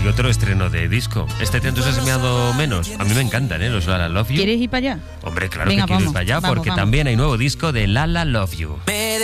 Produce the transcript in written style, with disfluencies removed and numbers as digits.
hay otro estreno de disco. ¿Este te ha entusiasmado menos? A mí me encantan, los Lala Love You. ¿Quieres ir para allá? Hombre, claro. Venga, que quiero ir vamos, para allá vamos, porque vamos. también hay nuevo disco de Lala Love You.